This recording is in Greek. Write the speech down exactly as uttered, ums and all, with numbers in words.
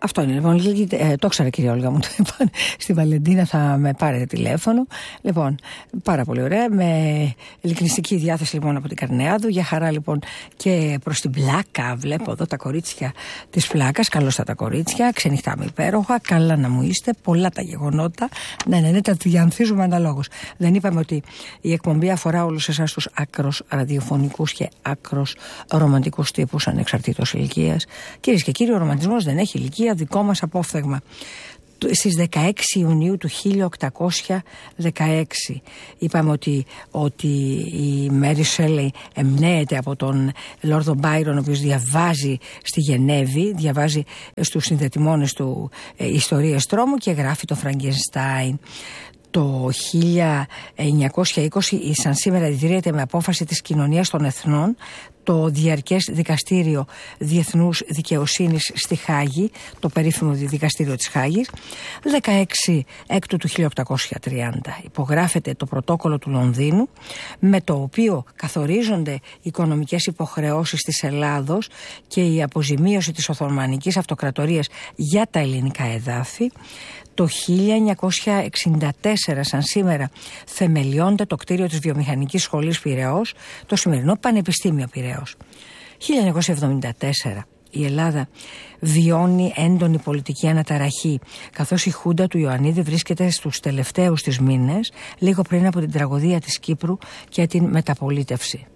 Αυτό είναι. Λοιπόν, ε, το ήξερα, κυρία Όλγα μου. Στη Βαλεντίνα θα με πάρετε τηλέφωνο. Λοιπόν, πάρα πολύ ωραία. Με ειλικρινιστική διάθεση λοιπόν από την Καρνεάδου. Για χαρά λοιπόν και προς την Πλάκα. Βλέπω εδώ τα κορίτσια της Πλάκας. Καλώς τα κορίτσια. Ξενυχτάμε υπέροχα. Καλά να μου είστε. Πολλά τα γεγονότα. Ναι, ναι, ναι, τα διανθίζουμε αναλόγως. Δεν είπαμε ότι η εκπομπή αφορά όλους εσάς τους άκρος ραδιοφωνικούς και άκρος ρομαντικούς τύπους ανεξαρτήτως ηλικίας. Κυρίες και κύριοι, ο ρομαντισμός δεν έχει ηλικία, δικό μας απόφθεγμα. Στις δεκαέξι Ιουνίου του χίλια οκτακόσια δεκαέξι είπαμε ότι, ότι η Μέρι Σέλεϊ εμπνέεται από τον Λόρδο Μπάιρον, ο οποίος διαβάζει στη Γενέβη, διαβάζει στους συνδετημόνες του ε, ιστορίες τρόμου και γράφει το Φραγκενστάιν. Το χίλια εννιακόσια είκοσι, σαν σήμερα ιδρύεται με απόφαση της Κοινωνίας των Εθνών το Διαρκές Δικαστήριο Διεθνούς Δικαιοσύνης στη Χάγη, το περίφημο Δικαστήριο της Χάγης. δεκαέξι Έκτου του χίλια οκτακόσια τριάντα υπογράφεται το Πρωτόκολλο του Λονδίνου, με το οποίο καθορίζονται οι οικονομικές υποχρεώσεις της Ελλάδος και η αποζημίωση της Οθωμανικής Αυτοκρατορίας για τα ελληνικά εδάφη. Το χίλια εννιακόσια εξήντα τέσσερα, σαν σήμερα, θεμελιώνεται το κτίριο της Βιομηχανικής Σχολής Πειραιώς, το σημερινό Πανεπιστήμιο Πειραιώς. χίλια εννιακόσια εβδομήντα τέσσερα η Ελλάδα βιώνει έντονη πολιτική αναταραχή, καθώς η Χούντα του Ιωαννίδη βρίσκεται στους τελευταίους της μήνες, λίγο πριν από την τραγωδία της Κύπρου και την μεταπολίτευση.